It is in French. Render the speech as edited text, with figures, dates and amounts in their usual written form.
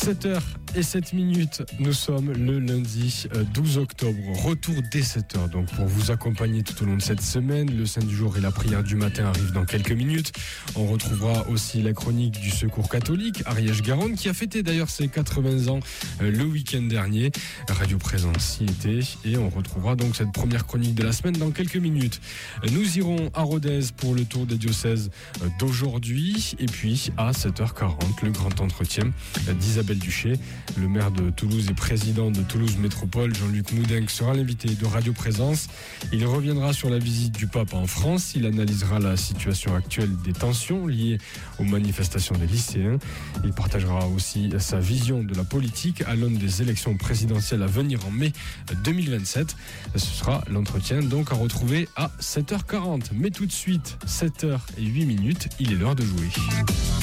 7h07, nous sommes le lundi 12 octobre, retour dès 7h donc pour vous accompagner tout au long de cette semaine. Le Saint du jour et la prière du matin arrivent dans quelques minutes. On retrouvera aussi la chronique du Secours catholique Ariège-Garonne qui a fêté d'ailleurs ses 80 ans le week-end dernier. Radio Présence y était et on retrouvera donc cette première chronique de la semaine dans quelques minutes. Nous irons à Rodez pour le tour des diocèses d'aujourd'hui et puis à 7h40 le grand entretien d'Isabelle Duché. Le maire de Toulouse et président de Toulouse Métropole, Jean-Luc Moudenc, sera l'invité de Radio Présence. Il reviendra sur la visite du pape en France. Il analysera la situation actuelle des tensions liées aux manifestations des lycéens. Il partagera aussi sa vision de la politique à l'aune des élections présidentielles à venir en mai 2027. Ce sera l'entretien donc à retrouver à 7h40. Mais tout de suite, 7h08, il est l'heure de jouer.